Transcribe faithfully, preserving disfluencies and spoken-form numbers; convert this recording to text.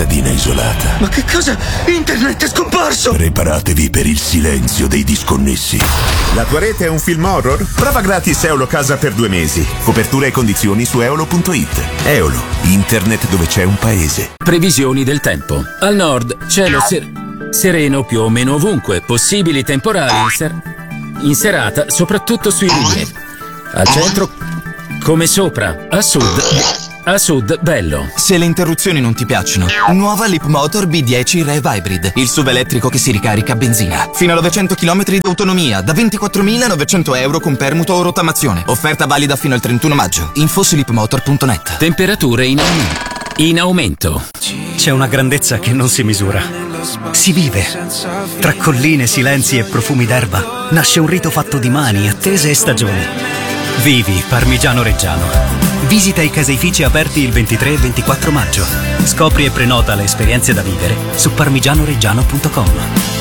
cittadina isolata. Ma che cosa? Internet è scomparso! Preparatevi per il silenzio dei disconnessi. La tua rete è un film horror? Prova gratis Eolo Casa per due mesi. Copertura e condizioni su eolo punto it. Eolo, internet dove c'è un paese. Previsioni del tempo. Al nord, cielo ser- sereno più o meno ovunque, possibili temporali in, ser- in serata, soprattutto sui limiti. Al centro, come sopra. A sud, a sud, bello. Se le interruzioni non ti piacciono, nuova Leapmotor B dieci Rev Hybrid, il S U V elettrico che si ricarica a benzina. Fino a novecento chilometri di autonomia, da ventiquattromilanovecento euro con permuto o rottamazione. Offerta valida fino al trentuno maggio. Info su leapmotor punto net. Temperature in aumento. In aumento. C'è una grandezza che non si misura. Si vive. Tra colline, silenzi e profumi d'erba nasce un rito fatto di mani, attese e stagioni. Vivi Parmigiano Reggiano. Visita i caseifici aperti il ventitré e ventiquattro maggio. Scopri e prenota le esperienze da vivere su parmigianoreggiano punto com.